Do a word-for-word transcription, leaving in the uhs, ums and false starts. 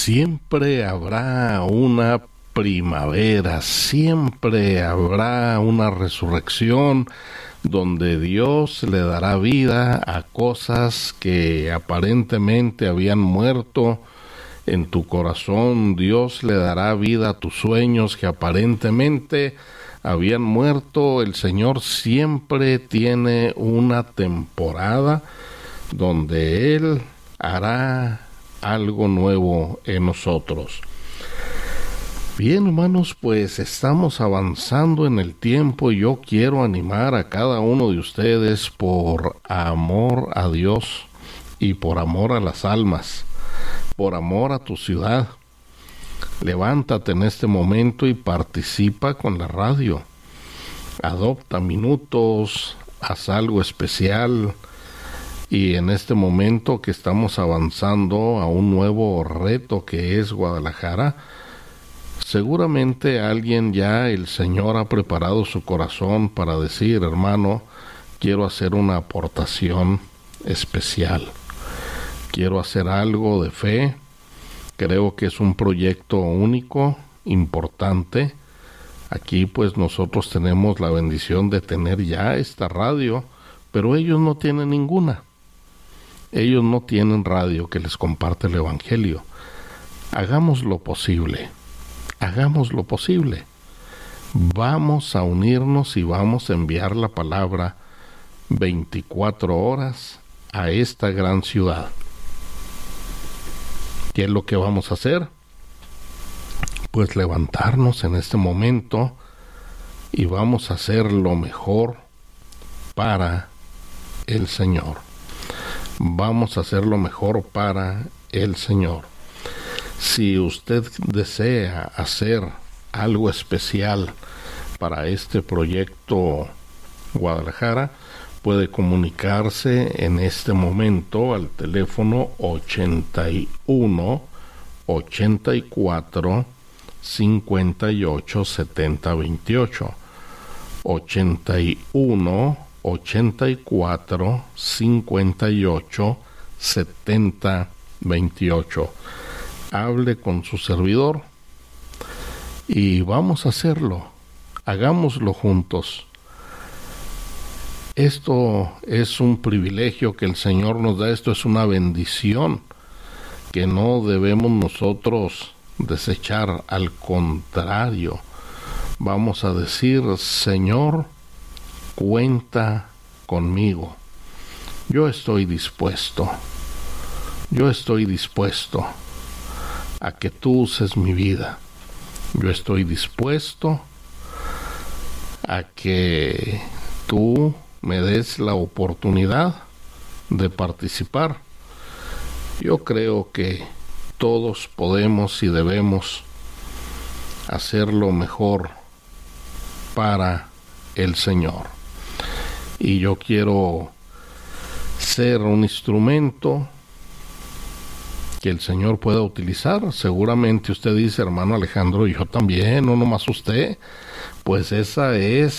Siempre habrá una primavera, siempre habrá una resurrección donde Dios le dará vida a cosas que aparentemente habían muerto en tu corazón. Dios le dará vida a tus sueños que aparentemente habían muerto. El Señor siempre tiene una temporada donde Él hará algo nuevo en nosotros. Bien, hermanos, pues estamos avanzando en el tiempo y yo quiero animar a cada uno de ustedes por amor a Dios y por amor a las almas, por amor a tu ciudad. Levántate en este momento y participa con la radio. Adopta minutos, haz algo especial. Y en este momento que estamos avanzando a un nuevo reto que es Guadalajara, seguramente alguien ya, el Señor ha preparado su corazón para decir: hermano, quiero hacer una aportación especial. Quiero hacer algo de fe. Creo que es un proyecto único, importante. Aquí pues nosotros tenemos la bendición de tener ya esta radio, pero ellos no tienen ninguna. Ellos no tienen radio que les comparte el Evangelio. Hagamos lo posible. Hagamos lo posible. Vamos a unirnos y vamos a enviar la palabra veinticuatro horas a esta gran ciudad. ¿Qué es lo que vamos a hacer? Pues levantarnos en este momento y vamos a hacer lo mejor para el Señor. Vamos a hacer lo mejor para el Señor. Si usted desea hacer algo especial para este proyecto Guadalajara, puede comunicarse en este momento al teléfono ochenta y uno, ochenta y cuatro, cincuenta y ocho, setenta, veintiocho. ochenta y uno, ochenta y cuatro, cincuenta y ocho, setenta, veintiocho. Hable con su servidor y vamos a hacerlo. Hagámoslo juntos. Esto es un privilegio que el Señor nos da. Esto es una bendición que no debemos nosotros desechar. Al contrario, vamos a decir: Señor, cuenta conmigo. Yo estoy dispuesto. Yo estoy dispuesto a que tú uses mi vida. Yo estoy dispuesto a que tú me des la oportunidad de participar. Yo creo que todos podemos y debemos hacer lo mejor para el Señor. Y yo quiero ser un instrumento que el Señor pueda utilizar. Seguramente usted dice: hermano Alejandro, yo también, no nomás usted. Pues esa es